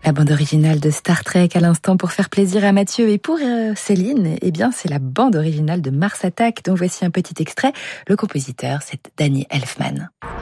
La bande originale de Star Trek à l'instant pour faire plaisir à Mathieu et pour Céline, eh bien c'est la bande originale de Mars Attack dont voici un petit extrait. Le compositeur, c'est Danny Elfman.